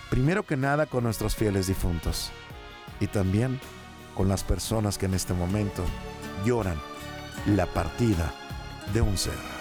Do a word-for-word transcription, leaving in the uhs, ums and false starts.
Primero que nada con nuestros fieles difuntos y también con las personas que en este momento lloran la partida de un ser.